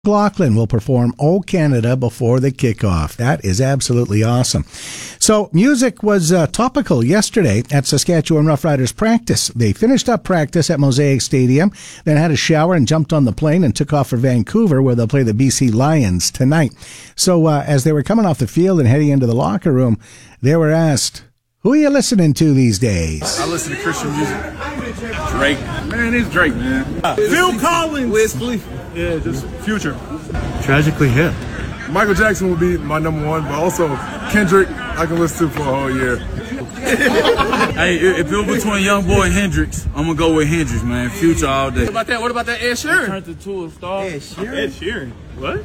McLaughlin will perform "O Canada" before the kickoff. That is absolutely awesome. So music was topical yesterday at Saskatchewan Roughriders practice. They finished up practice at Mosaic Stadium, then had a shower and jumped on the plane and took off for Vancouver, where they'll play the BC Lions tonight. So as they were coming off the field and heading into the locker room, they were asked, "Who are you listening to these days?" I listen to Christian music. Drake. Man, it's Drake, man. Phil Collins. Wiz Khalifa. Yeah, just Future. Tragically hip. Michael Jackson would be my number one, but also Kendrick I can listen to for a whole year. Hey, if it was between Youngboy and Hendrix, I'm going to go with Hendrix, man. Future all day. What about that Ed Sheeran? Turned into a star. Ed Sheeran? Ed Sheeran. What?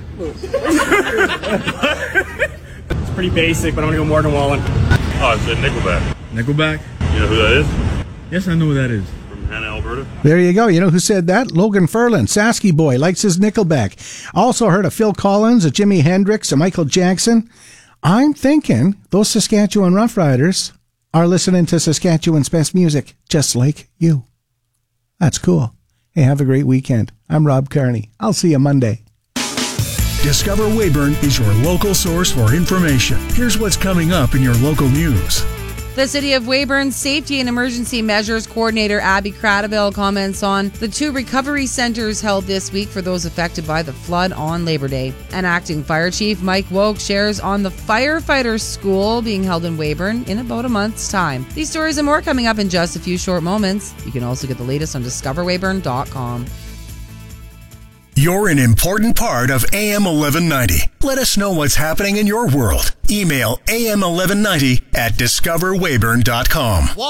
It's pretty basic, but I'm going to go Morgan Wallen. Oh, I said Nickelback. Nickelback? You know who that is? Yes, I know who that is. From Hannah, Alberta. There you go. You know who said that? Logan Ferlin, Sasky boy, likes his Nickelback. Also heard of Phil Collins, a Jimi Hendrix, a Michael Jackson. I'm thinking those Saskatchewan Roughriders are listening to Saskatchewan's best music, just like you. That's cool. Hey, have a great weekend. I'm Rob Carney. I'll see you Monday. Discover Weyburn is your local source for information. Here's what's coming up in your local news. The City of Weyburn's Safety and Emergency Measures Coordinator Abby Cradaville comments on the 2 recovery centers held this week for those affected by the flood on Labor Day. And Acting Fire Chief Mike Woke shares on the Firefighters School being held in Weyburn in about a month's time. These stories and more coming up in just a few short moments. You can also get the latest on discoverweyburn.com. You're an important part of AM 1190. Let us know what's happening in your world. Email AM1190@discoverweyburn.com.